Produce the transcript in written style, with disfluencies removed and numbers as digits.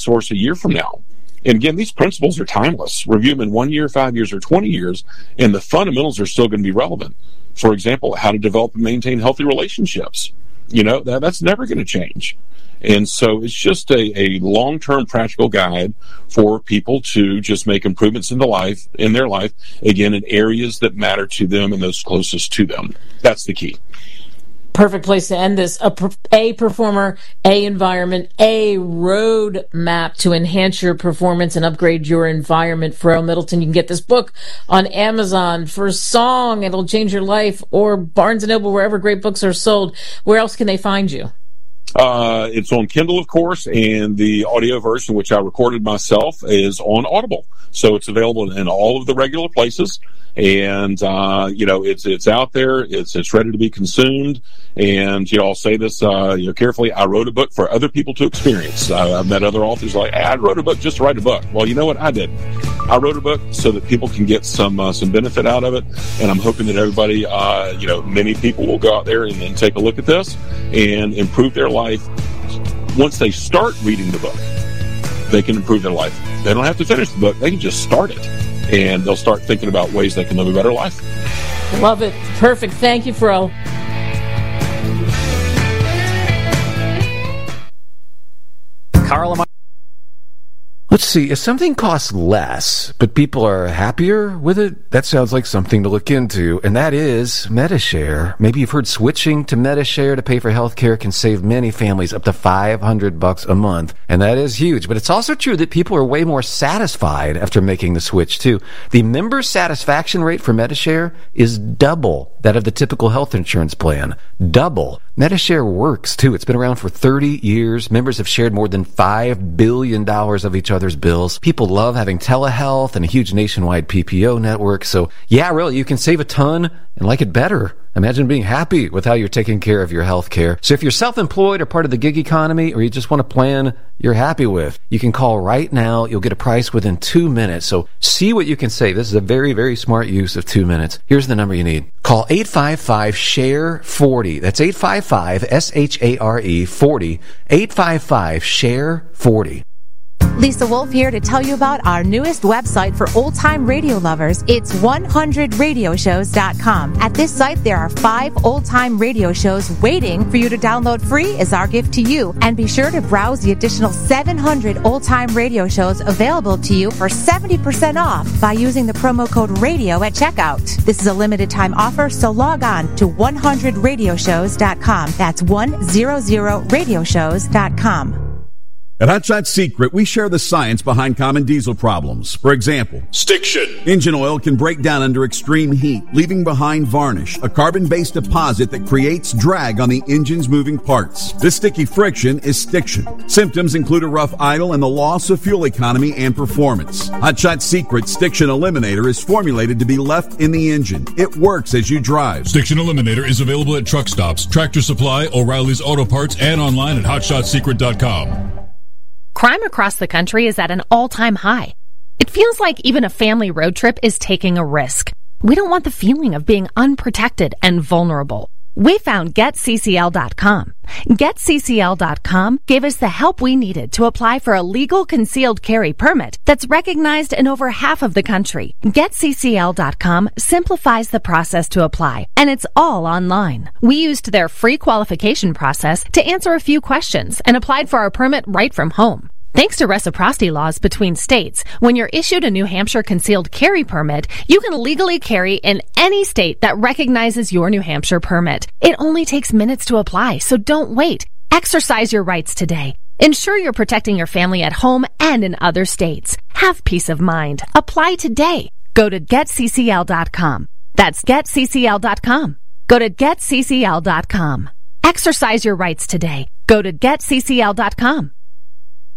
source a year from now. And again, these principles are timeless. Review them in 1 year, 5 years, or 20 years, and the fundamentals are still going to be relevant. For example, how to develop and maintain healthy relationships. That's never going to change. And so it's just a long-term practical guide for people to just make improvements in their life, again, in areas that matter to them and those closest to them. That's the key. Perfect place to end this. A performer, A environment, A road map to enhance your performance and upgrade your environment. Pharrell Middleton, you can get this book on Amazon for a song. It'll change your life, or Barnes & Noble, wherever great books are sold. Where else can they find you? It's on Kindle, of course, and the audio version, which I recorded myself, is on Audible. So it's available in all of the regular places. And, it's out there. It's ready to be consumed. And, I'll say this, carefully. I wrote a book for other people to experience. I've met other authors like, I wrote a book just to write a book. Well, you know what? I did. I wrote a book so that people can get some benefit out of it. And I'm hoping that everybody, many people will go out there and take a look at this and improve their life. Once they start reading the book, they can improve their life. They don't have to finish the book. They can just start it. And they'll start thinking about ways they can live a better life. Love it. Perfect. Thank you, Pharrell. Carl, let's see, if something costs less, but people are happier with it, that sounds like something to look into, and that is Medi-Share. Maybe you've heard switching to Medi-Share to pay for health care can save many families up to $500 a month, and that is huge. But it's also true that people are way more satisfied after making the switch, too. The member satisfaction rate for Medi-Share is double that of the typical health insurance plan. Double. Medi-Share works, too. It's been around for 30 years. Members have shared more than $5 billion of each other's bills. People love having telehealth and a huge nationwide PPO network. So, yeah, really, you can save a ton and like it better. Imagine being happy with how you're taking care of your health care. So if you're self-employed or part of the gig economy, or you just want a plan you're happy with, you can call right now. You'll get a price within 2 minutes. So see what you can save. This is a very, very smart use of 2 minutes. Here's the number you need. Call 855-SHARE-40. That's 855-SHARE-40. 855-SHARE-40. Lisa Wolf here to tell you about our newest website for old-time radio lovers. It's 100radioshows.com. At this site, there are 5 old-time radio shows waiting for you to download free as our gift to you. And be sure to browse the additional 700 old-time radio shows available to you for 70% off by using the promo code RADIO at checkout. This is a limited-time offer, so log on to 100radioshows.com. That's 100radioshows.com. At Hot Shot Secret, we share the science behind common diesel problems. For example, stiction. Engine oil can break down under extreme heat, leaving behind varnish, a carbon-based deposit that creates drag on the engine's moving parts. This sticky friction is stiction. Symptoms include a rough idle and the loss of fuel economy and performance. Hot Shot Secret Stiction Eliminator is formulated to be left in the engine. It works as you drive. Stiction Eliminator is available at truck stops, Tractor Supply, O'Reilly's Auto Parts, and online at hotshotsecret.com. Crime across the country is at an all-time high. It feels like even a family road trip is taking a risk. We don't want the feeling of being unprotected and vulnerable. We found GetCCL.com. GetCCL.com gave us the help we needed to apply for a legal concealed carry permit that's recognized in over half of the country. GetCCL.com simplifies the process to apply, and it's all online. We used their free qualification process to answer a few questions and applied for our permit right from home. Thanks to reciprocity laws between states, when you're issued a New Hampshire concealed carry permit, you can legally carry in any state that recognizes your New Hampshire permit. It only takes minutes to apply, so don't wait. Exercise your rights today. Ensure you're protecting your family at home and in other states. Have peace of mind. Apply today. Go to GetCCL.com. That's GetCCL.com. Go to GetCCL.com. Exercise your rights today. Go to GetCCL.com.